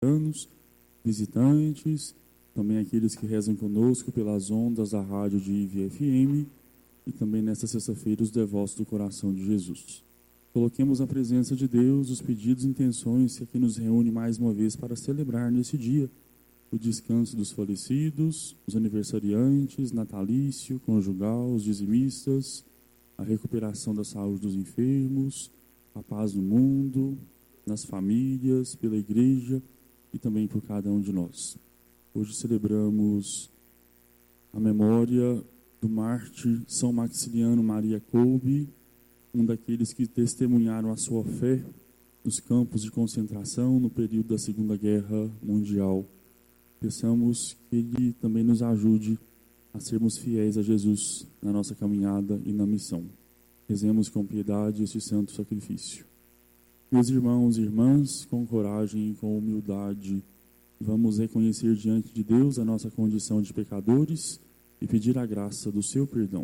anos, visitantes, também aqueles que rezam conosco pelas ondas da rádio de IVE FM e também nesta sexta-feira os devotos do coração de Jesus. Coloquemos na presença de Deus os pedidos e intenções que aqui nos reúne mais uma vez para celebrar nesse dia o descanso dos falecidos, os aniversariantes, natalício, conjugal, os dizimistas, a recuperação da saúde dos enfermos, a paz no mundo, nas famílias, pela igreja e também por cada um de nós. Hoje celebramos a memória do mártir São Maximiliano Maria Kolbe, um daqueles que testemunharam a sua fé nos campos de concentração no período da Segunda Guerra Mundial. Peçamos que Ele também nos ajude a sermos fiéis a Jesus na nossa caminhada e na missão. Rezemos com piedade este santo sacrifício. Meus irmãos e irmãs, com coragem e com humildade, vamos reconhecer diante de Deus a nossa condição de pecadores e pedir a graça do seu perdão.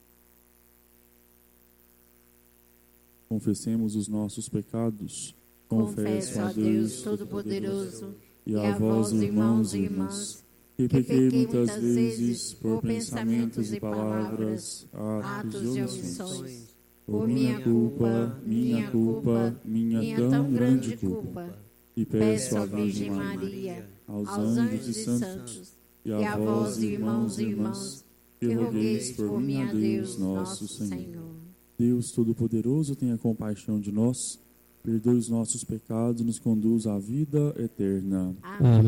Confessemos os nossos pecados. Confesso a Deus Todo-Poderoso e a vós, irmãos e irmãs, que pequei muitas vezes por pensamentos e palavras, atos e omissões, por minha culpa, minha tão grande culpa. E peço à Virgem Maria, aos anjos e santos, e a vós, irmãos e irmãs, que rogueis por mim a Deus nosso Senhor. Deus Todo-Poderoso, tenha compaixão de nós, perdoe os nossos pecados e nos conduz à vida eterna. Amém.